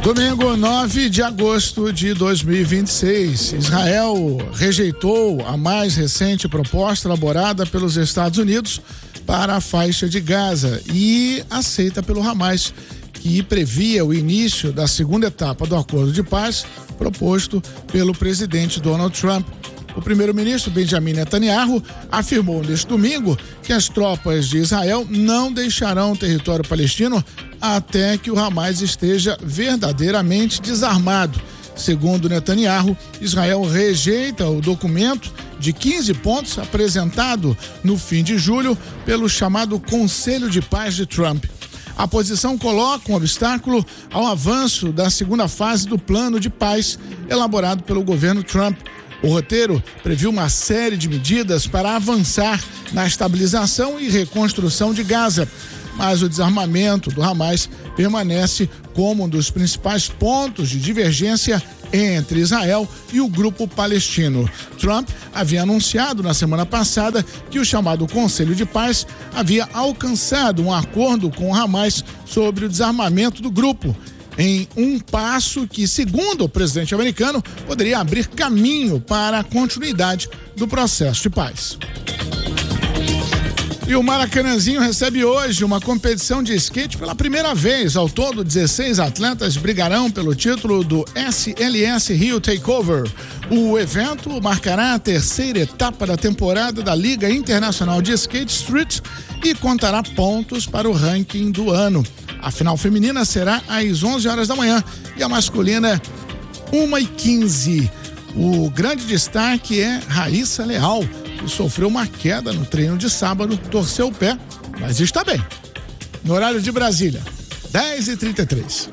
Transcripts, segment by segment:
Domingo 9 de agosto de 2026, Israel rejeitou a mais recente proposta elaborada pelos Estados Unidos para a faixa de Gaza e aceita pelo Hamas, que previa o início da segunda etapa do acordo de paz proposto pelo presidente Donald Trump. O primeiro-ministro Benjamin Netanyahu afirmou neste domingo que as tropas de Israel não deixarão o território palestino até que o Hamas esteja verdadeiramente desarmado. Segundo Netanyahu, Israel rejeita o documento de 15 pontos apresentado no fim de julho pelo chamado Conselho de Paz de Trump. A posição coloca um obstáculo ao avanço da segunda fase do plano de paz elaborado pelo governo Trump. O roteiro previu uma série de medidas para avançar na estabilização e reconstrução de Gaza, mas o desarmamento do Hamas permanece como um dos principais pontos de divergência entre Israel e o grupo palestino. Trump havia anunciado na semana passada que o chamado Conselho de Paz havia alcançado um acordo com o Hamas sobre o desarmamento do grupo, em um passo que, segundo o presidente americano, poderia abrir caminho para a continuidade do processo de paz. E o Maracanãzinho recebe hoje uma competição de skate pela primeira vez. Ao todo, 16 atletas brigarão pelo título do SLS Rio Takeover. O evento marcará a terceira etapa da temporada da Liga Internacional de Skate Street e contará pontos para o ranking do ano. A final feminina será às 11 horas da manhã e a masculina 1h15. O grande destaque é Raíssa Leal, que sofreu uma queda no treino de sábado, torceu o pé, mas está bem. No horário de Brasília, 10h33.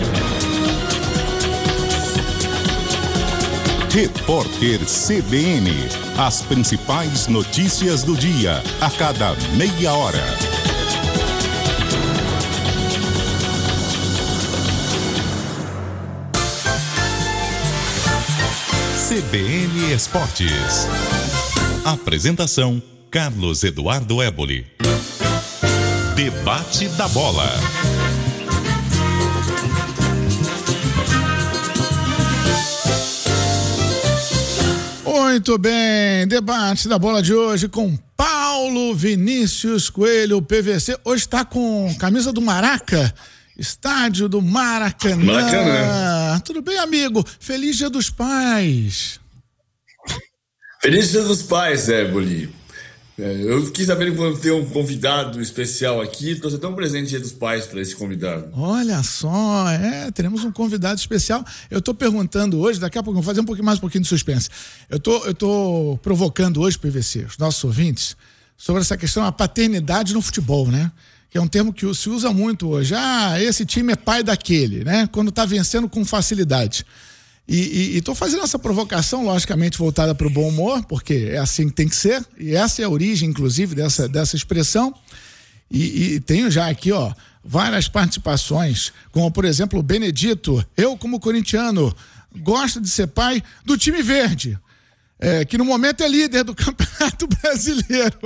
Repórter CBN. As principais notícias do dia, a cada meia hora. CBN Esportes. Apresentação: Carlos Eduardo Éboli. Debate da Bola. Muito bem, debate da bola de hoje com Paulo Vinícius Coelho, PVC. Hoje está com camisa do Maraca, estádio do Maracanã. Tudo bem, amigo? Feliz Dia dos Pais. Feliz Dia dos Pais, Éboli. Eu quis saber que vamos ter um convidado especial aqui. Trouxe até um presente Dia dos Pais para esse convidado. Olha só, teremos um convidado especial. Eu estou perguntando hoje, daqui a pouco, vou fazer um pouquinho de suspense. Eu tô provocando hoje, PVC, os nossos ouvintes, sobre essa questão da paternidade no futebol, né? Que é um termo que se usa muito hoje. Esse time é pai daquele, né? Quando está vencendo com facilidade. E estou fazendo essa provocação, logicamente, voltada para o bom humor, porque é assim que tem que ser, e essa é a origem, inclusive, dessa expressão. E tenho já aqui, várias participações, como, por exemplo, o Benedito. Eu, como corintiano, gosto de ser pai do time verde, que no momento é líder do Campeonato Brasileiro.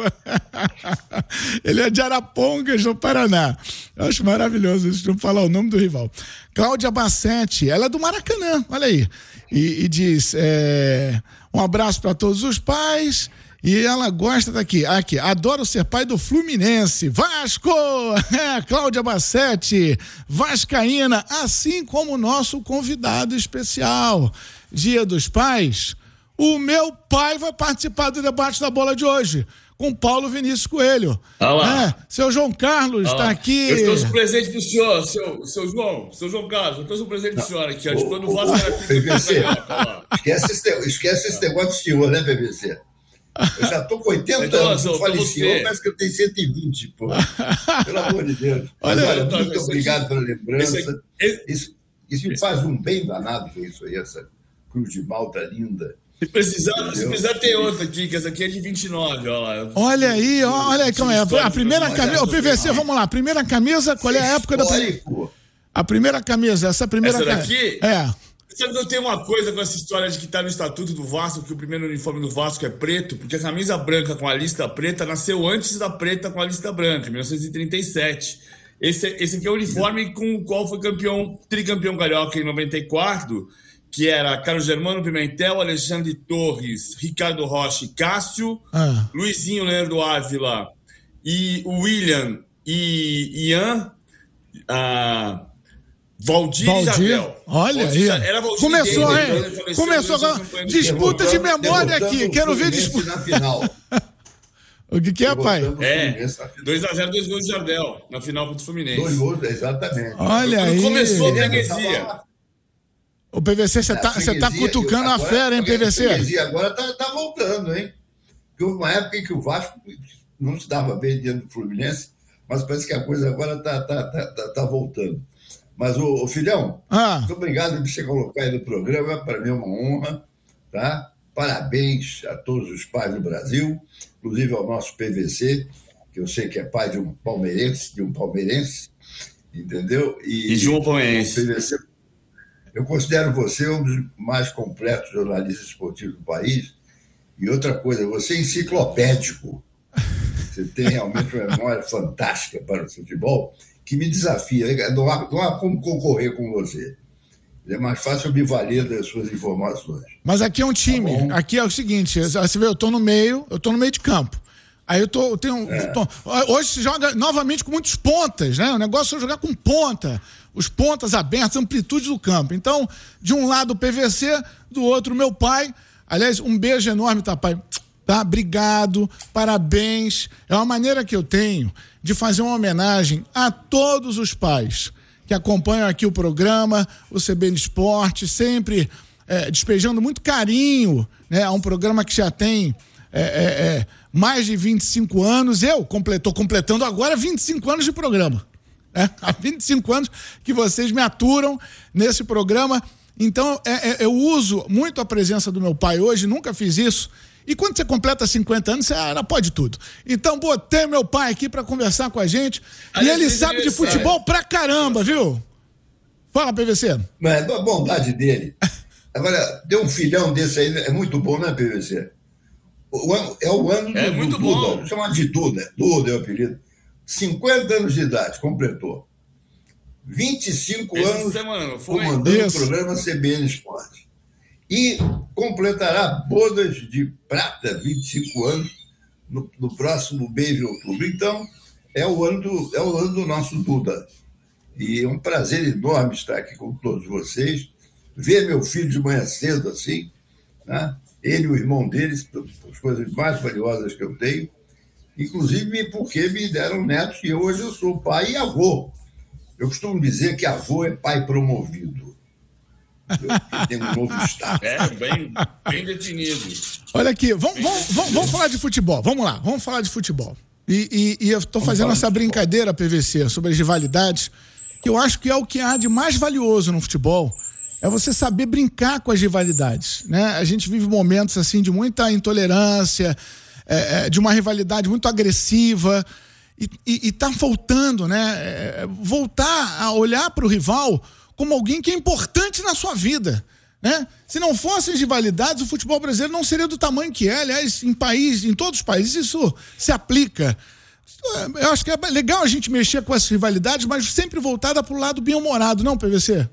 Ele é de Arapongas, no Paraná. Eu acho maravilhoso isso, não falar o nome do rival. Cláudia Bassetti, ela é do Maracanã, olha aí. E diz, um abraço para todos os pais. E ela gosta daqui, adoro ser pai do Fluminense. Vasco! Cláudia Bassetti, vascaína, assim como o nosso convidado especial. Dia dos Pais. O meu pai vai participar do debate da bola de hoje, com Paulo Vinícius Coelho. Seu João Carlos está aqui. Eu trouxe um presente do senhor, seu João Carlos. Eu trouxe um presente do senhor aqui, quando o Vasco era PVC. Esquece esse negócio do senhor, né, PVC? Eu já estou com 80 anos, eu falei senhor, parece que eu tenho 120, pô. Pelo amor de Deus. Olha, muito obrigado pela lembrança. Isso me faz um bem danado ver isso aí, essa cruz de malta linda. Se precisar ter outra aqui, que essa aqui é de 29, ó lá. Olha aí, como é. A primeira camisa, o PVC, vamos lá, a primeira camisa, qual é a época da primeira? A primeira camisa, essa daqui? Sabe que eu tenho uma coisa com essa história de que tá no Estatuto do Vasco, que o primeiro uniforme do Vasco é preto, porque a camisa branca com a lista preta nasceu antes da preta com a lista branca, em 1937. Esse aqui é o uniforme com o qual foi tricampeão carioca em 94, que era Carlos Germano Pimentel, Alexandre Torres, Ricardo Rocha e Cássio, Luizinho Leandro Ávila e William e Ian, Valdir e Jardel. Olha aí. Começou, hein? Começou agora. Disputa de memória aqui. Quero ver disputa. Na final. O que é, pai? 2-0, 2 gols de Jardel na final contra o Fluminense. 2 gols, exatamente. Olha aí. Começou a freguesia. O PVC, você tá cutucando a fera, hein, PVC? A freguesia agora tá voltando, hein? Porque houve uma época em que o Vasco não se dava bem diante do Fluminense, mas parece que a coisa agora tá voltando. Mas, ô filhão, muito obrigado por você colocar aí no programa, para mim é uma honra, tá? Parabéns a todos os pais do Brasil, inclusive ao nosso PVC, que eu sei que é pai de um palmeirense, entendeu? E de um palmeirense. PVC, eu considero você um dos mais completos jornalistas esportivos do país. E outra coisa, você é enciclopédico. Você tem realmente uma memória fantástica para o futebol, que me desafia. Não há como concorrer com você. É mais fácil eu me valer das suas informações. Mas aqui é um time. Tá, aqui é o seguinte, você vê, eu tô no meio de campo. Aí hoje se joga novamente com muitos pontas, né? O negócio é jogar com ponta. Os pontas abertas, amplitude do campo. Então, de um lado o PVC, do outro o meu pai. Aliás, um beijo enorme, tá, pai? Tá? Obrigado, parabéns. É uma maneira que eu tenho de fazer uma homenagem a todos os pais que acompanham aqui o programa, o CBN Esporte, sempre despejando muito carinho, né, a um programa que já tem mais de 25 anos. Eu estou completando agora 25 anos de programa. Há 25 anos que vocês me aturam nesse programa. Então, eu uso muito a presença do meu pai hoje, nunca fiz isso. E quando você completa 50 anos, você pode tudo. Então, botei meu pai aqui para conversar com a gente. E ele sabe de futebol pra caramba, viu? Fala, PVC. Mas é da bondade dele. Agora, ter um filhão desse aí é muito bom, né, PVC? É o ano do muito Duda. bom. Vamos chamar de Duda. Duda é o apelido. 50 anos de idade, completou. 25 anos comandando o programa CBN Esporte. E completará bodas de prata, 25 anos, no próximo mês de outubro. Então, é o ano do nosso Duda. E é um prazer enorme estar aqui com todos vocês, ver meu filho de manhã cedo assim, né? Ele e o irmão deles, as coisas mais valiosas que eu tenho, inclusive porque me deram netos e hoje eu sou pai e avô. Eu costumo dizer que avô é pai promovido. Tem um novo status. Bem definido. Olha aqui, vamos falar de futebol. Vamos lá, vamos falar de futebol. E eu estou fazendo essa brincadeira, PVC, sobre as rivalidades, que eu acho que é o que há de mais valioso no futebol. É você saber brincar com as rivalidades, né? A gente vive momentos assim de muita intolerância, de uma rivalidade muito agressiva, e tá faltando, né? Voltar a olhar para o rival como alguém que é importante na sua vida, né? Se não fossem rivalidades, o futebol brasileiro não seria do tamanho que é. Aliás, em todos os países isso se aplica. Eu acho que é legal a gente mexer com essas rivalidades, mas sempre voltada para o lado bem-humorado, não, PVC?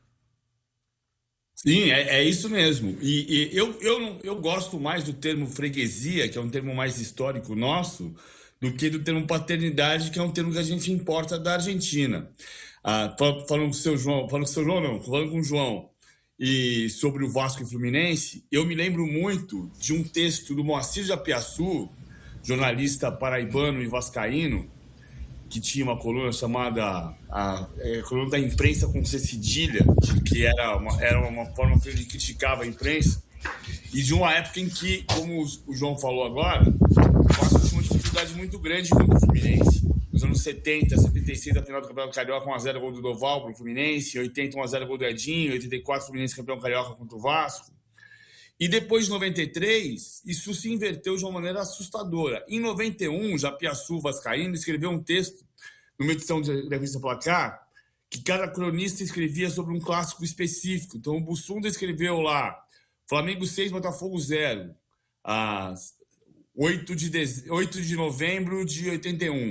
Sim, é isso mesmo. E eu gosto mais do termo freguesia, que é um termo mais histórico nosso, do que do termo paternidade, que é um termo que a gente importa da Argentina. Falando com o João e sobre o Vasco e Fluminense, eu me lembro muito de um texto do Moacir Japiaçu, jornalista paraibano e vascaíno, que tinha uma coluna chamada coluna da imprensa com C cedilha, que era uma forma que ele criticava a imprensa, e de uma época em que, como o João falou agora, o Vasco tinha uma dificuldade muito grande contra o Fluminense. Nos anos 70, 76, a final do Campeonato Carioca, 1x0 gol do Doval para o Fluminense, 80, 1x0 gol do Edinho, 84, Fluminense campeão carioca contra o Vasco. E depois de 93, isso se inverteu de uma maneira assustadora. Em 91, Japiaçu vascaíno escreveu um texto numa edição da revista Placar, que cada cronista escrevia sobre um clássico específico. Então o Bussunda escreveu lá, Flamengo 6, Botafogo 0, 8 de novembro de 81.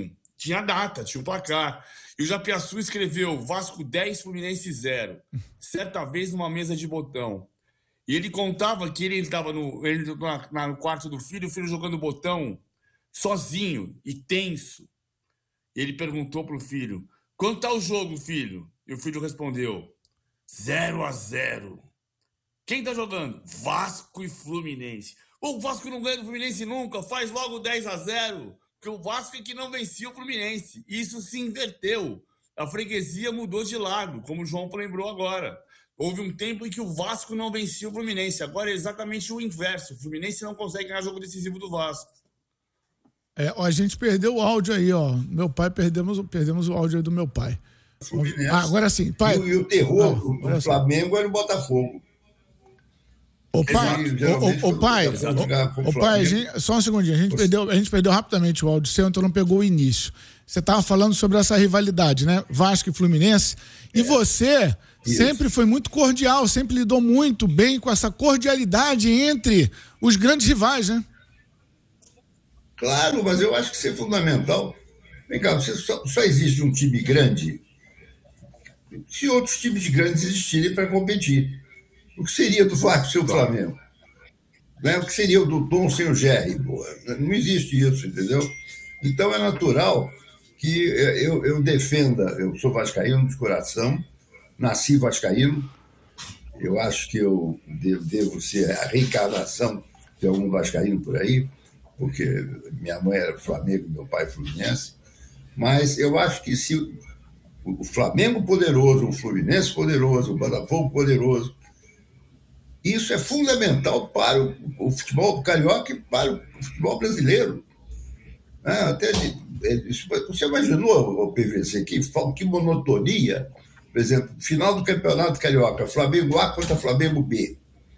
tinha data, tinha um placar. E o Japiaçu escreveu Vasco 10, Fluminense 0. Certa vez numa mesa de botão. E ele contava que ele estava no quarto do filho, o filho jogando botão sozinho e tenso. Ele perguntou pro filho, quanto tá o jogo, filho? E o filho respondeu, 0-0. Quem tá jogando? Vasco e Fluminense. O Vasco não ganha do Fluminense nunca, faz logo 10-0. Porque o Vasco é que não vencia o Fluminense. Isso se inverteu. A freguesia mudou de lado, como o João lembrou agora. Houve um tempo em que o Vasco não vencia o Fluminense. Agora é exatamente o inverso. O Fluminense não consegue ganhar jogo decisivo do Vasco. A gente perdeu o áudio aí, ó. Meu pai, perdemos o áudio aí do meu pai. Agora sim, pai. E o terror do Flamengo é no Botafogo. Ô pai, só um segundinho. A gente perdeu rapidamente o áudio seu, então não pegou o início. Você estava falando sobre essa rivalidade, né? Vasco e Fluminense. E você sempre foi muito cordial, sempre lidou muito bem com essa cordialidade entre os grandes rivais, né? Claro, mas eu acho que isso é fundamental. Vem cá, só existe um time grande se outros times grandes existirem para competir. O que seria do Vasco sem o Flamengo? Né? O que seria o do Tom sem o Jerry? Não existe isso, entendeu? Então é natural que eu defenda, eu sou vascaíno de coração, nasci vascaíno, eu acho que eu devo ser a reencarnação de algum vascaíno por aí, porque minha mãe era Flamengo, meu pai Fluminense, mas eu acho que se o Flamengo poderoso, o Fluminense poderoso, o Botafogo poderoso, isso é fundamental para o futebol carioca e para o futebol brasileiro. Você imaginou, o PVC, que monotonia? Por exemplo, final do Campeonato Carioca, Flamengo A contra Flamengo B.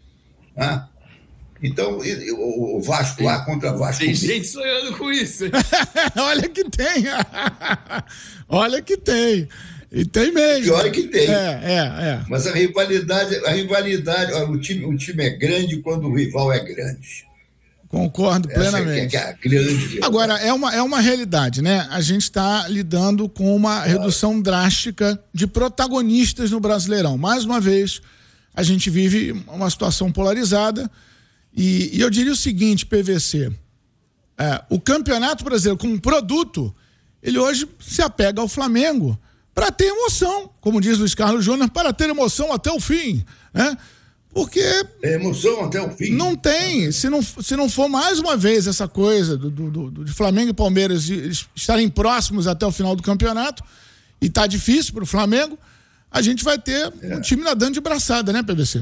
Então, o Vasco A contra Vasco B. Tem gente sonhando com isso. Olha que tem. Olha que tem. E tem mesmo. Pior é que tem. Mas a rivalidade, o time é grande quando o rival é grande. Concordo plenamente. É grande. Agora, é uma realidade, né? A gente está lidando com uma redução drástica de protagonistas no Brasileirão. Mais uma vez, a gente vive uma situação polarizada. E eu diria o seguinte, PVC, o Campeonato Brasileiro como produto, ele hoje se apega ao Flamengo para ter emoção, como diz Luiz Carlos Júnior, para ter emoção até o fim, né? Porque emoção até o fim. Não tem, se não for mais uma vez essa coisa de Flamengo e Palmeiras estarem próximos até o final do campeonato, e tá difícil para o Flamengo, a gente vai ter um time nadando de braçada, né, PVC?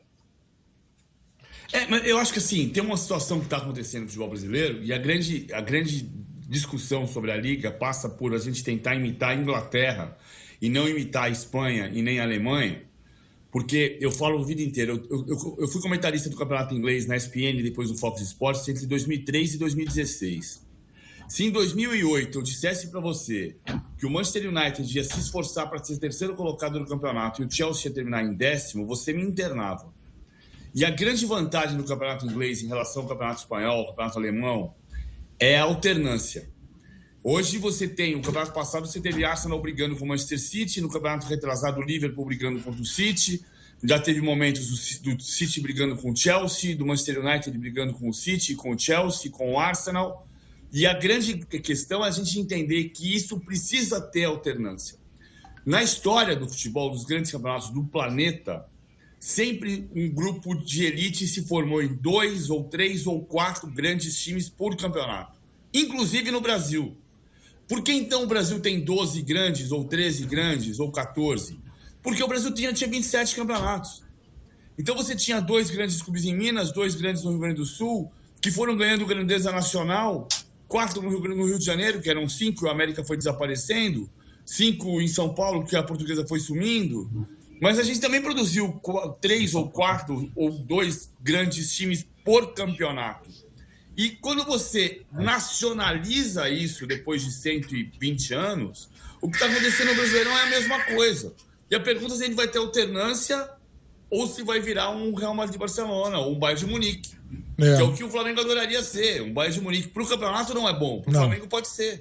Mas eu acho que assim, tem uma situação que está acontecendo no futebol brasileiro e a grande discussão sobre a Liga passa por a gente tentar imitar a Inglaterra e não imitar a Espanha e nem a Alemanha, porque eu falo a vida inteira, eu fui comentarista do campeonato inglês na ESPN e depois no Fox Sports entre 2003 e 2016. Se em 2008 eu dissesse para você que o Manchester United ia se esforçar para ser terceiro colocado no campeonato e o Chelsea ia terminar em 10º, você me internava. E a grande vantagem do campeonato inglês em relação ao campeonato espanhol, ao campeonato alemão, é a alternância. Hoje você tem, no campeonato passado você teve Arsenal brigando com o Manchester City, no campeonato retrasado o Liverpool brigando contra o City, já teve momentos do City brigando com o Chelsea, do Manchester United brigando com o City, com o Chelsea, com o Arsenal. E a grande questão é a gente entender que isso precisa ter alternância. Na história do futebol, dos grandes campeonatos do planeta, sempre um grupo de elite se formou em 2 ou 3 ou 4 grandes times por campeonato, inclusive no Brasil. Por que então o Brasil tem 12 grandes, ou 13 grandes, ou 14? Porque o Brasil tinha 27 campeonatos. Então você tinha 2 grandes clubes em Minas, 2 grandes no Rio Grande do Sul, que foram ganhando grandeza nacional, 4 no Rio de Janeiro, que eram 5, e o América foi desaparecendo, 5 em São Paulo, que a Portuguesa foi sumindo. Mas a gente também produziu 3 ou 4 ou 2 grandes times por campeonato. E quando você nacionaliza isso depois de 120 anos, o que está acontecendo no Brasileirão é a mesma coisa. E a pergunta é se a gente vai ter alternância ou se vai virar um Real Madrid de Barcelona ou um Bayern de Munique. Que é o que o Flamengo adoraria ser. Um Bayern de Munique para o campeonato não é bom, para o Flamengo pode ser.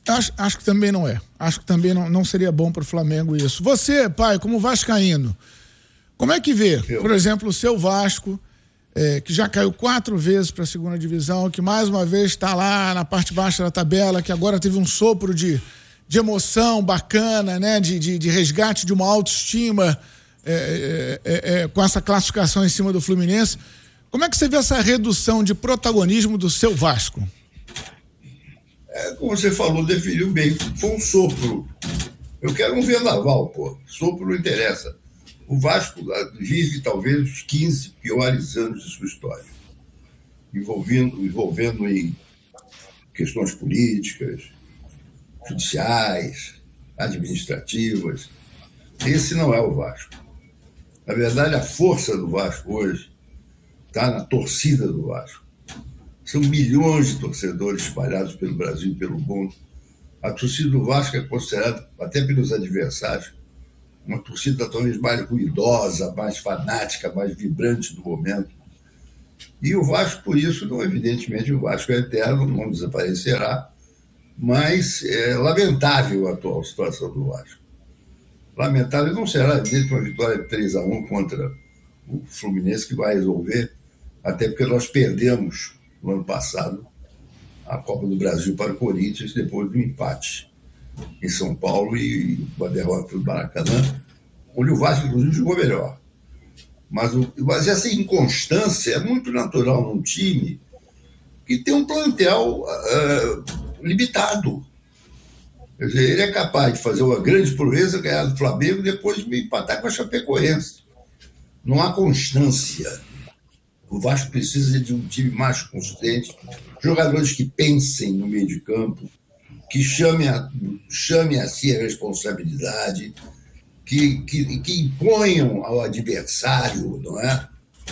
Acho que também não é. Acho que também não seria bom para o Flamengo isso. Você, pai, como vascaíno, como é que vê, por exemplo, o seu Vasco, que já caiu 4 vezes para a segunda divisão, que mais uma vez está lá na parte baixa da tabela, que agora teve um sopro de emoção bacana, né? De resgate de uma autoestima com essa classificação em cima do Fluminense. Como é que você vê essa redução de protagonismo do seu Vasco? Como você falou, definiu bem. Foi um sopro. Eu quero um vendaval, pô. Sopro não interessa. O Vasco vive talvez os 15 piores anos de sua história, envolvendo em questões políticas, judiciais, administrativas. Esse não é o Vasco. Na verdade, a força do Vasco hoje está na torcida do Vasco. São milhões de torcedores espalhados pelo Brasil e pelo mundo. A torcida do Vasco é considerada, até pelos adversários, uma torcida talvez mais ruidosa, mais fanática, mais vibrante do momento. E o Vasco, por isso, não, evidentemente, o Vasco é eterno, não desaparecerá, mas é lamentável a atual situação do Vasco. Lamentável não será, evidente, uma vitória de 3-1 contra o Fluminense, que vai resolver, até porque nós perdemos no ano passado a Copa do Brasil para o Corinthians depois do empate em São Paulo e uma derrota do Maracanã, onde o Vasco, inclusive, jogou melhor. Mas essa inconstância é muito natural num time que tem um plantel limitado. Quer dizer, ele é capaz de fazer uma grande proeza, ganhar do Flamengo e depois empatar com a Chapecoense. Não há constância. O Vasco precisa de um time mais consistente, jogadores que pensem no meio de campo, que chame a si a responsabilidade, que imponham ao adversário, não é?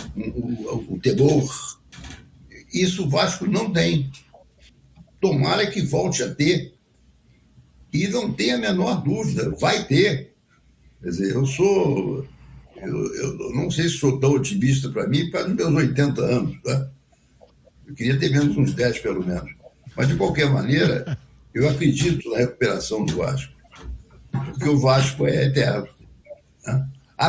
o temor. Isso o Vasco não tem. Tomara que volte a ter. E não tem a menor dúvida, vai ter. Quer dizer, eu não sei se sou tão otimista para mim, para os meus 80 anos. Tá? Eu queria ter menos uns 10, pelo menos. Mas, de qualquer maneira, eu acredito na recuperação do Vasco. Porque o Vasco é eterno. Né?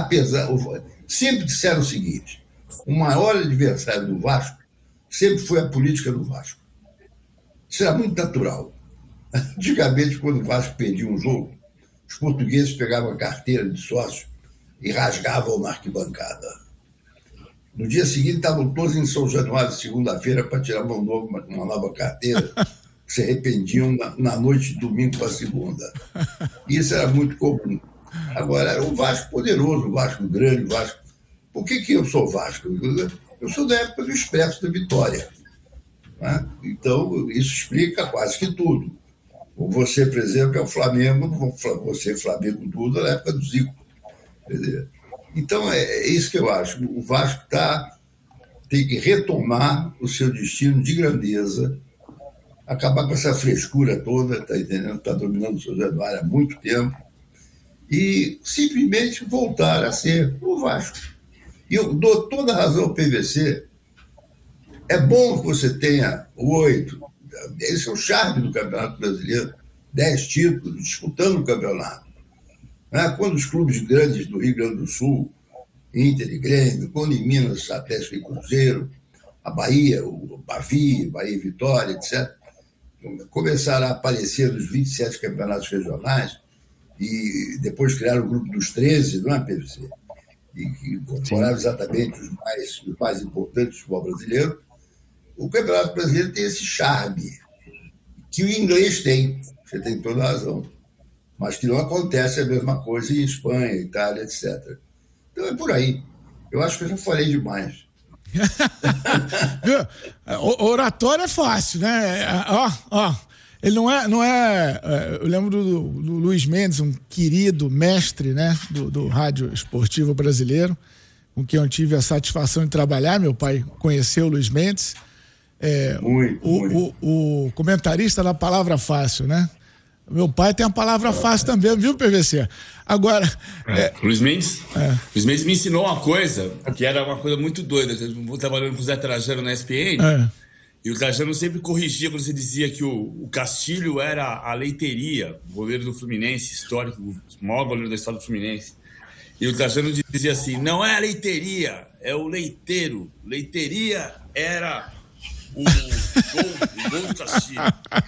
Sempre disseram o seguinte: o maior adversário do Vasco sempre foi a política do Vasco. Isso era muito natural. Antigamente, quando o Vasco perdia um jogo, os portugueses pegavam a carteira de sócio e rasgavam na arquibancada. No dia seguinte, estavam todos em São Januário, segunda-feira, para tirar uma nova carteira, se arrependiam na noite de domingo para segunda. Isso era muito comum. Agora, era o Vasco poderoso, o Vasco grande, o Vasco... Por que eu sou Vasco? Eu sou da época do Expresso da Vitória. Né? Então, isso explica quase que tudo. Você, por exemplo, é o Flamengo, você, Flamengo, tudo, na época do Zico. Entendeu? Então, é isso que eu acho. O Vasco tem que retomar o seu destino de grandeza, acabar com essa frescura toda, está entendendo? Está dominando o São Januário há muito tempo, e simplesmente voltar a ser o Vasco. E eu dou toda a razão ao PVC. É bom que você tenha 8. Esse é o charme do Campeonato Brasileiro. 10 títulos, disputando o campeonato. Quando os clubes grandes do Rio Grande do Sul, Inter e Grêmio, quando em Minas, Atlético e Cruzeiro, a Bahia, o Bavi, Bahia e Vitória, etc., começaram a aparecer nos 27 campeonatos regionais e depois criaram o grupo dos 13, não é, PVC? E que incorporaram exatamente os mais importantes do futebol brasileiro. O Campeonato Brasileiro tem esse charme que o inglês tem, você tem toda a razão, mas que não acontece a mesma coisa em Espanha, Itália, etc. Então é por aí. Eu acho que eu já falei demais. Oratório é fácil, né? Ele não é. Eu lembro do Luiz Mendes, um querido mestre, né, do rádio esportivo brasileiro, com quem eu tive a satisfação de trabalhar. Meu pai conheceu o Luiz Mendes. O comentarista da palavra fácil, né? Meu pai tem a palavra fácil também, viu, PVC? Agora... Luiz Mendes me ensinou uma coisa, que era uma coisa muito doida. Eu trabalhando com o Zé Trajano na ESPN, E o Trajano sempre corrigia quando você dizia que o Castilho era a leiteria, o goleiro do Fluminense, histórico, o maior goleiro da história do Fluminense. E o Trajano dizia assim, não é a leiteria, é o leiteiro. Leiteria era o gol do Castilho.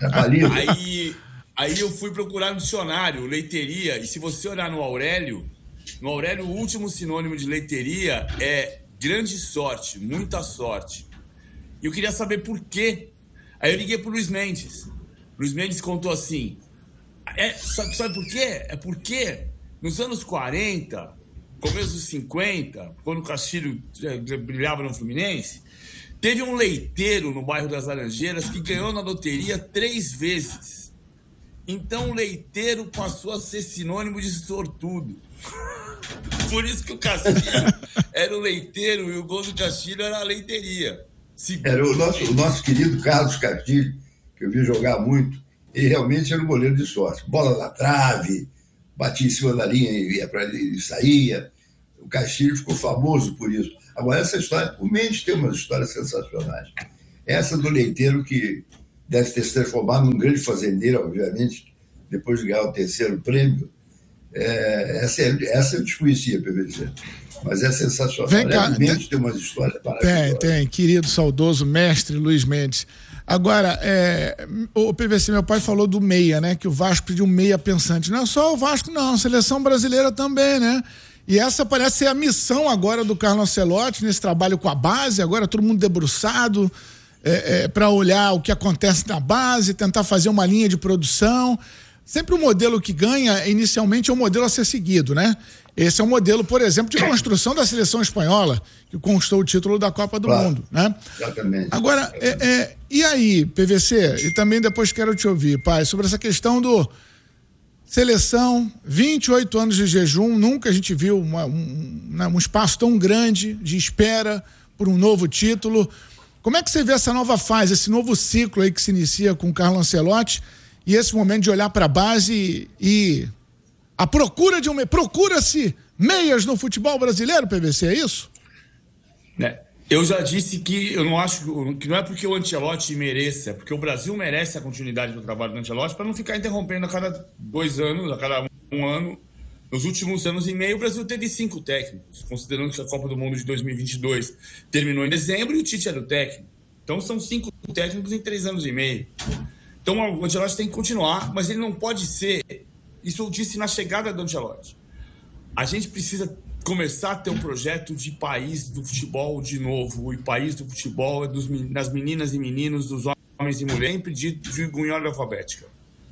Aí eu fui procurar no dicionário, leiteria, e se você olhar no Aurélio, o último sinônimo de leiteria é grande sorte, muita sorte. E eu queria saber por quê. Aí eu liguei pro Luiz Mendes. Luiz Mendes contou assim, sabe por quê? É porque nos anos 40, começo dos 50, quando o Castilho brilhava no Fluminense, teve um leiteiro no bairro das Laranjeiras que ganhou na loteria 3 vezes. Então o leiteiro passou a ser sinônimo de sortudo. Por isso que o Castilho era o leiteiro e o gol do Castilho era a leiteria. Era o nosso querido Carlos Castilho, que eu vi jogar muito, ele realmente era um goleiro de sorte. Bola na trave, batia em cima da linha e saía. O Castilho ficou famoso por isso. Agora, essa história, o Mendes tem umas histórias sensacionais. Essa do leiteiro que deve ter se transformado num grande fazendeiro, obviamente, depois de ganhar o 3º prêmio. Essa eu desconhecia, PVC. Mas é sensacional. Vem cá, o Mendes tem umas histórias maravilhosas. Tem, querido, saudoso mestre Luiz Mendes. Agora, o PVC, meu pai falou do meia, né? Que o Vasco pediu um meia pensante. Não é só o Vasco, não. A seleção brasileira também, né? E essa parece ser a missão agora do Carlo Ancelotti, nesse trabalho com a base, agora todo mundo debruçado para olhar o que acontece na base, tentar fazer uma linha de produção. Sempre o modelo que ganha, inicialmente, é o modelo a ser seguido, né? Esse é um modelo, por exemplo, de construção da seleção espanhola, que conquistou o título da Copa do Mundo, né? Exatamente. Agora, e aí, PVC, e também depois quero te ouvir, pai, sobre essa questão do seleção, 28 anos de jejum, nunca a gente viu um espaço tão grande de espera por um novo título. Como é que você vê essa nova fase, esse novo ciclo aí que se inicia com o Carlo Ancelotti e esse momento de olhar para a base e a procura-se meias no futebol brasileiro, PVC, é isso? Eu já disse que eu não acho que não é porque o Ancelotti mereça, é porque o Brasil merece a continuidade do trabalho do Ancelotti para não ficar interrompendo a cada 2 anos, a cada 1 ano. Nos últimos anos e meio, o Brasil teve 5 técnicos, considerando que a Copa do Mundo de 2022 terminou em dezembro e o Tite era o técnico. Então são 5 técnicos em 3 anos e meio. Então o Ancelotti tem que continuar, mas ele não pode ser... Isso eu disse na chegada do Ancelotti. A gente precisa começar a ter um projeto de país do futebol de novo. E país do futebol é das meninas e meninos, dos homens e mulheres, impedido de em ordem alfabética.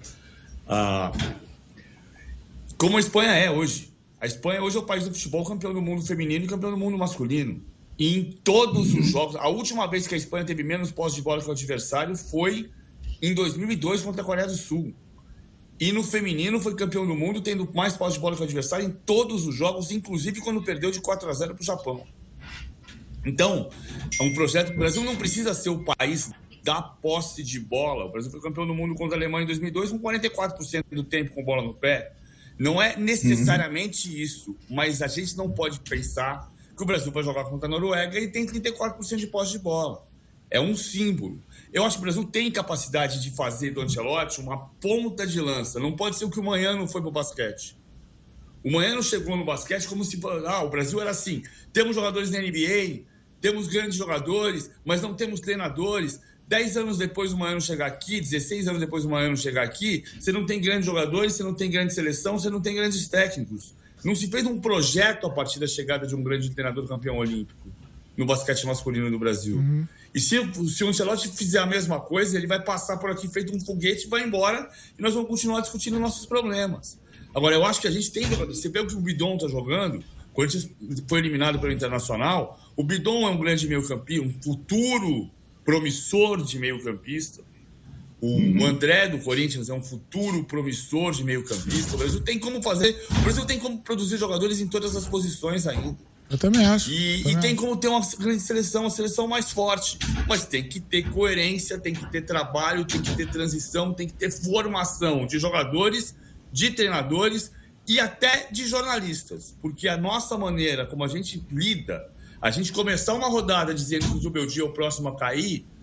Como a Espanha é hoje. A Espanha hoje é o país do futebol campeão do mundo feminino e campeão do mundo masculino. E em todos os jogos... A última vez que a Espanha teve menos posse de bola que o adversário foi em 2002 contra a Coreia do Sul. E no feminino foi campeão do mundo, tendo mais posse de bola que o adversário em todos os jogos, inclusive quando perdeu de 4-0 para o Japão. Então, é um projeto... O Brasil não precisa ser o país da posse de bola. O Brasil foi campeão do mundo contra a Alemanha em 2002 com 44% do tempo com bola no pé. Não é necessariamente isso, mas a gente não pode pensar que o Brasil vai jogar contra a Noruega e tem 34% de posse de bola. É um símbolo. Eu acho que o Brasil tem capacidade de fazer do Ancelotti uma ponta de lança. Não pode ser o que o Manhano foi pro basquete. O Manhano chegou no basquete como se... o Brasil era assim. Temos jogadores na NBA, temos grandes jogadores, mas não temos treinadores. 10 anos depois do Manhano chegar aqui, 16 anos depois do Manhano chegar aqui, você não tem grandes jogadores, você não tem grande seleção, você não tem grandes técnicos. Não se fez um projeto a partir da chegada de um grande treinador campeão olímpico no basquete masculino do Brasil. Uhum. E se o Ancelotti fizer a mesma coisa, ele vai passar por aqui feito um foguete, vai embora e nós vamos continuar discutindo nossos problemas. Agora, eu acho que a gente tem... Você vê o que o Bidon está jogando, o Corinthians foi eliminado pelo Internacional, o Bidon é um grande meio-campista, um futuro promissor de meio-campista. O André do Corinthians é um futuro promissor de meio-campista. O Brasil tem como produzir jogadores em todas as posições ainda. Eu também acho. E tem como ter uma grande seleção, uma seleção mais forte. Mas tem que ter coerência, tem que ter trabalho, tem que ter transição, tem que ter formação de jogadores, de treinadores e até de jornalistas. Porque a nossa maneira, como a gente lida, a gente começar uma rodada dizendo que o Zubeldia é o próximo a cair,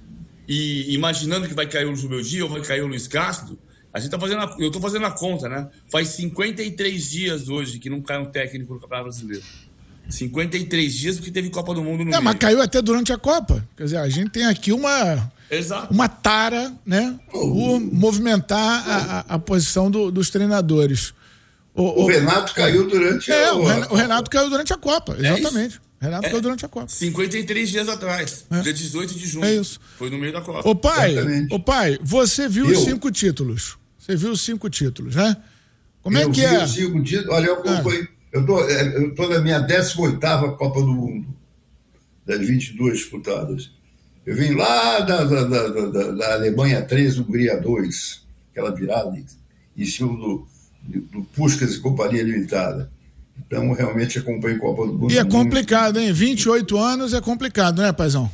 e imaginando que vai cair o Jubildi ou vai cair o Luiz Castro, eu estou fazendo a conta, né? Faz 53 dias hoje que não cai um técnico no Campeonato Brasileiro. 53 dias porque teve Copa do Mundo no meio. Mas caiu até durante a Copa. Quer dizer, a gente tem aqui uma tara, né? Por movimentar a posição dos treinadores. O Renato caiu durante a Copa. O Renato caiu durante a Copa, exatamente. Renato caiu durante a Copa. 53 dias atrás, dia 18 de junho. É isso. Foi no meio da Copa. Ô pai, você viu os 5 títulos. Você viu os 5 títulos, né? Como é que é? Os 5 títulos. Olha, eu tô na minha 18ª Copa do Mundo, das 22 disputadas. Eu vim lá da Alemanha 3, Hungria 2, aquela virada em cima do Puskás e Companhia Limitada. Então, realmente acompanho Copa do Mundo. E é complicado, hein? 28 anos é complicado, né, paizão?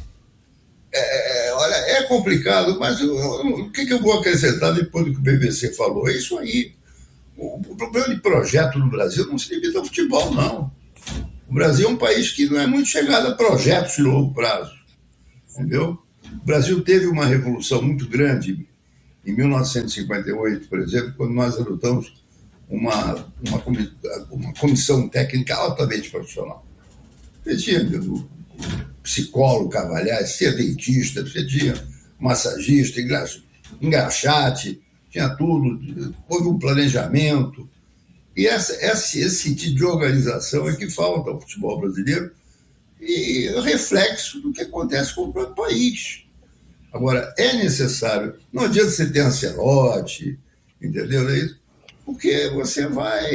Olha, é complicado, mas o que eu vou acrescentar depois do que o BBC falou? É isso aí. O problema de projeto no Brasil não se limita ao futebol, não. O Brasil é um país que não é muito chegado a projetos de longo prazo. Entendeu? O Brasil teve uma revolução muito grande em 1958, por exemplo, quando nós adotamos uma comissão técnica altamente profissional. Você tinha psicólogo, cavalhar, você tinha dentista, você tinha massagista, engraxate, tinha tudo, houve um planejamento. E esse tipo de organização é que falta ao futebol brasileiro e é reflexo do que acontece com o próprio país. Agora, é necessário, não adianta você ter Ancelotti, entendeu? É isso? Porque você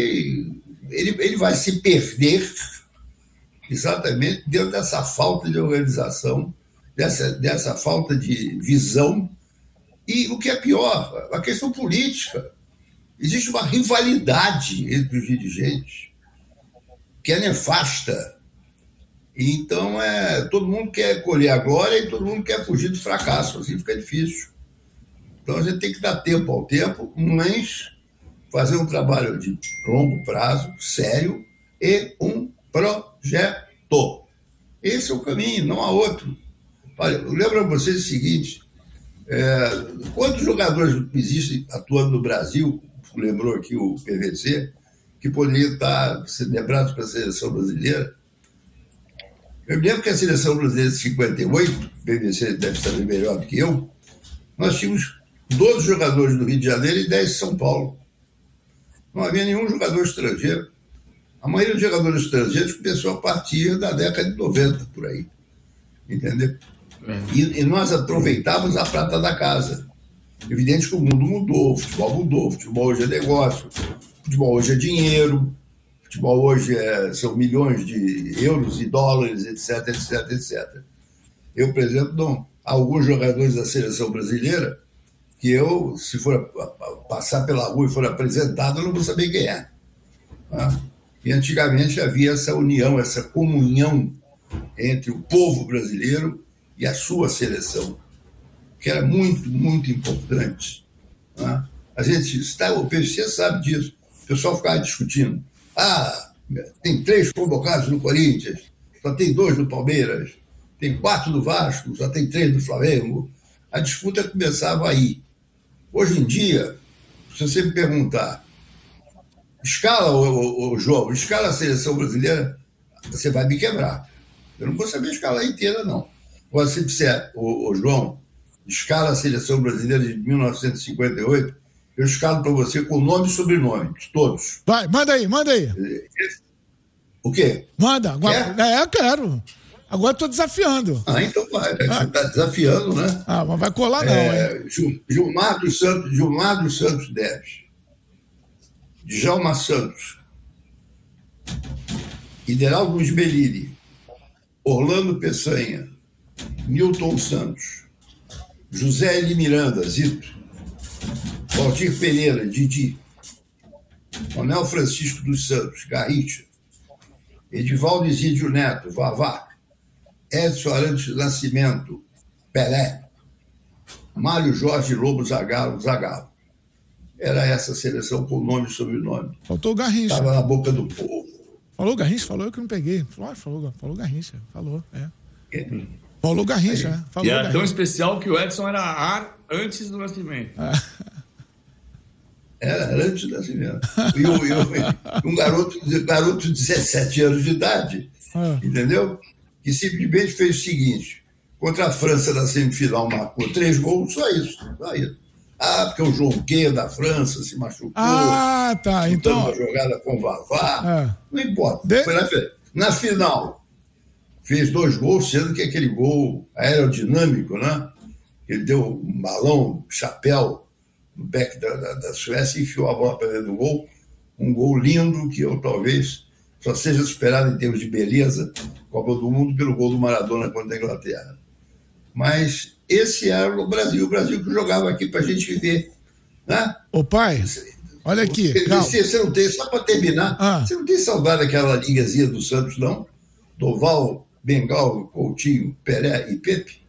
ele vai se perder exatamente dentro dessa falta de organização, dessa falta de visão e, o que é pior, a questão política. Existe uma rivalidade entre os dirigentes que é nefasta. Então, todo mundo quer colher a glória e todo mundo quer fugir do fracasso, assim fica difícil. Então, a gente tem que dar tempo ao tempo, mas fazer um trabalho de longo prazo, sério, e um projeto. Esse é o caminho, não há outro. Olha, eu lembro a vocês o seguinte, quantos jogadores existem atuando no Brasil, lembrou aqui o PVC, que poderiam estar celebrados para a seleção brasileira? Eu me lembro que a seleção brasileira de 58, o PVC deve saber melhor do que eu, nós tínhamos 12 jogadores do Rio de Janeiro e 10 de São Paulo. Não havia nenhum jogador estrangeiro. A maioria dos jogadores estrangeiros começou a partir da década de 90, por aí. Entendeu? E nós aproveitávamos a prata da casa. Evidente que o mundo mudou, o futebol hoje é negócio, o futebol hoje é dinheiro, o futebol hoje são milhões de euros e dólares, etc, etc, etc. Eu, por exemplo, há alguns jogadores da seleção brasileira que eu, se for passar pela rua e for apresentado, eu não vou saber quem é. Tá? E antigamente havia essa união, essa comunhão entre o povo brasileiro e a sua seleção, que era muito, muito importante. Tá? A gente o PVC sabe disso. O pessoal ficava discutindo. Tem 3 convocados no Corinthians, só tem 2 no Palmeiras, tem 4 do Vasco, só tem 3 do Flamengo. A disputa começava aí. Hoje em dia, se você me perguntar, escala, João, escala a seleção brasileira, você vai me quebrar. Eu não vou saber escalar inteira, não. Agora, se disser, João, escala a seleção brasileira de 1958, eu escalo para você com nome e sobrenome, de todos. Vai, manda aí. O quê? Manda, agora. Eu quero. Agora estou desafiando. Então vai, você está desafiando, né? Mas vai colar não, hein? Gilmar dos Santos Neves, Djalma Santos, Ideraldo Luiz Bellini, Orlando Peçanha, Nilton Santos, José Eli Miranda, Zito, Valdir Pereira, Didi, Manuel Francisco dos Santos, Garrincha, Edivaldo Isídio Neto, Vavá, Edson Arantes Nascimento, Pelé, Mário Jorge Lobo Zagallo. Era essa seleção com nome e sobrenome. Faltou o Garrincha. Estava na boca do povo. Falou Garrincha? Falou, eu que não peguei. Falou Garrincha. Falou, Paulo Garrincha, né? E era tão especial que o Edson era ar antes do nascimento. Era antes do nascimento. E um garoto de 17 anos de idade, entendeu? Que simplesmente fez o seguinte: contra a França na semifinal marcou 3 gols, só isso. Porque o Jonquet da França se machucou. Tá. Então uma jogada com o Vavá. Não importa. Foi na final. Fez 2 gols, sendo que aquele gol aerodinâmico, né? Ele deu um balão, chapéu no back da Suécia e enfiou a bola para dentro do gol. Um gol lindo que eu talvez só seja superado em termos de beleza, Copa do Mundo, pelo gol do Maradona contra a Inglaterra. Mas esse era o Brasil que jogava aqui para a gente viver. Né? Ô pai, olha aqui. Você não tem, só para terminar, você não tem saudade daquela ligazinha do Santos, não? Doval, Bengal, Coutinho, Pelé e Pepe?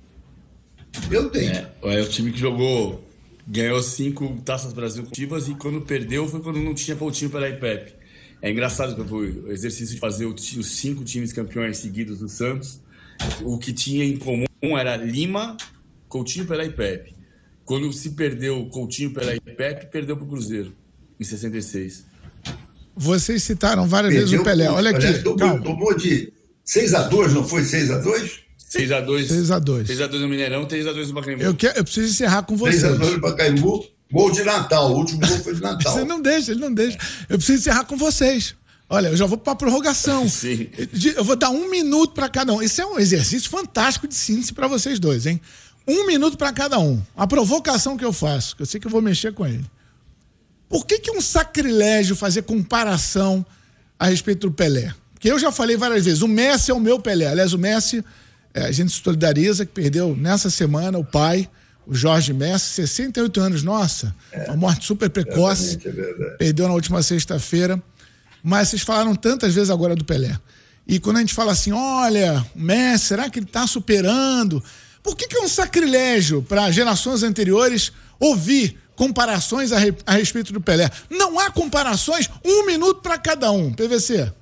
Eu tenho. É o time que ganhou 5 Taças Brasil consecutivas e quando perdeu foi quando não tinha Coutinho, Pelé e Pepe. É engraçado que foi o exercício de fazer os 5 times campeões seguidos do Santos. O que tinha em comum era Lima, Coutinho, Pelé e Pepe. Quando se perdeu Coutinho, Pelé e Pepe, perdeu para o Cruzeiro, em 66. Vocês citaram várias vezes o Pelé. Olha aqui. Tomou de 6-2, não foi 6-2? 6-2. 6-2. 6-2 no Mineirão, 3-2 no Pacaembu. Eu preciso encerrar com vocês. 6-2 no Pacaembu, gol de Natal. O último gol foi de Natal. Ele não deixa. Eu preciso encerrar com vocês. Olha, eu já vou para a prorrogação. Sim. Eu vou dar 1 minuto para cada um. Isso é um exercício fantástico de síntese para vocês dois, hein? 1 minuto para cada um. A provocação que eu faço, que eu sei que eu vou mexer com ele. Por que é um sacrilégio fazer comparação a respeito do Pelé? Porque eu já falei várias vezes, o Messi é o meu Pelé. Aliás, o Messi, a gente se solidariza, que perdeu nessa semana o pai, o Jorge Messi, 68 anos, nossa, uma morte super precoce. É verdade. Perdeu na última sexta-feira. Mas vocês falaram tantas vezes agora do Pelé. E quando a gente fala assim, olha, o Messi, será que ele está superando? Por que é um sacrilégio para gerações anteriores ouvir comparações a respeito do Pelé? Não há comparações, 1 minuto para cada um. PVC.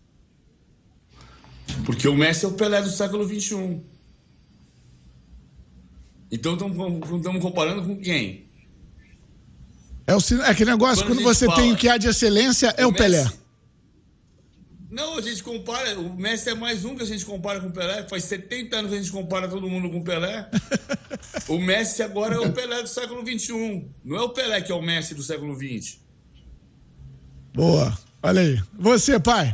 Porque o Messi é o Pelé do século XXI. Então estamos comparando com quem? É aquele negócio, quando você tem o que há de excelência, é o Pelé. Não, a gente compara, o Messi é mais um que a gente compara com o Pelé, faz 70 anos que a gente compara todo mundo com o Pelé. O Messi agora é o Pelé do século XXI, não é o Pelé que é o Messi do século XX. Boa, olha aí. Você, pai?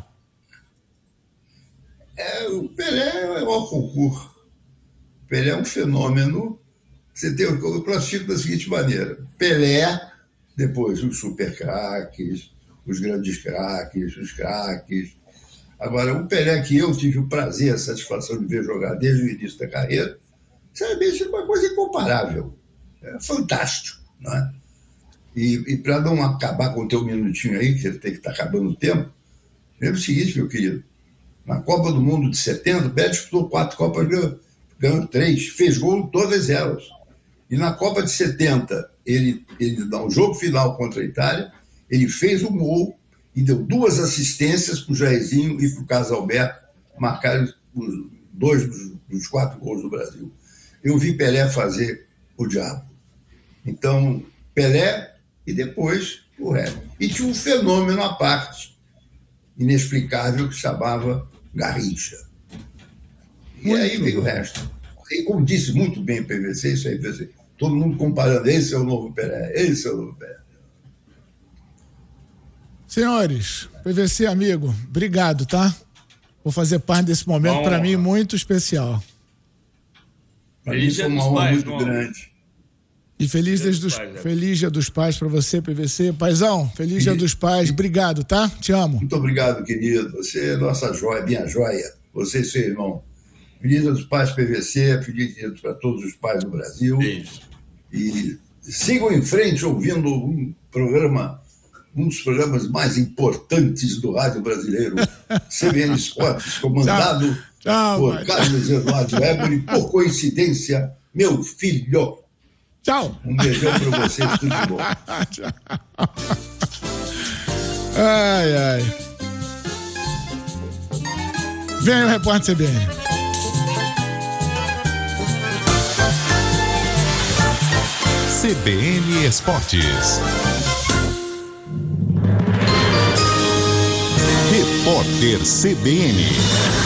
O Pelé é um concurso. O Pelé é um fenômeno. Eu classifico da seguinte maneira: Pelé, depois os super craques, os grandes craques, os craques. Agora, o Pelé que eu tive o prazer, a satisfação de ver jogar desde o início da carreira, sinceramente, é uma coisa incomparável. É fantástico, não é? E para não acabar com o teu minutinho aí, que você tem que estar acabando o tempo, lembra o seguinte, meu querido: na Copa do Mundo de 70, o Pelé disputou 4 Copas, ganhou 3, fez gol em todas elas. E na Copa de 70, ele dá um jogo final contra a Itália, ele fez um gol e deu 2 assistências para o Jairzinho e para o Carlos Alberto marcarem 2 dos 4 gols do Brasil. Eu vi Pelé fazer o diabo. Então, Pelé e depois o resto. E tinha um fenômeno à parte, inexplicável, que se chamava Garrincha. E aí veio o resto. E como disse muito bem o PVC, isso aí, PVC, todo mundo comparando, esse é o novo Pelé, esse é o novo Pelé. Senhores, PVC amigo, obrigado, tá? Vou fazer parte desse momento, para mim, muito especial. Para mim foi uma honra muito grande. E feliz Dia dos Pais para você, PVC. Paizão, feliz Dia dos Pais, obrigado, tá? Te amo. Muito obrigado, querido. Você é nossa joia, minha joia. Você e seu irmão. Feliz Dia dos Pais, PVC. Feliz Dia para todos os pais do Brasil. Beijo. E sigam em frente ouvindo um dos programas mais importantes do rádio brasileiro, CBN Esportes, comandado por Carlos Eduardo Eboli, por coincidência, meu filho. Tchau. Um beijão para vocês, tudo de bom. Tchau. Ai. Vem aí o repórter CBN. CBN Esportes. Repórter CBN.